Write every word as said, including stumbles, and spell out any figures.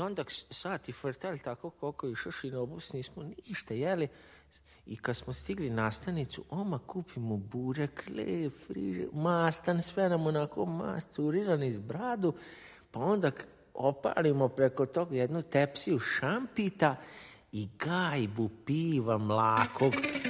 onda sati frtali tako koliko je išoši na obus, nismo ništa jeli. I kad smo stigli na stanicu, oma kupimo burek, lep, friže, mastan, sve nam onako masturirani iz bradu, pa onda opalimo preko toga jednu tepsiju šampita i gajbu piva mlakog.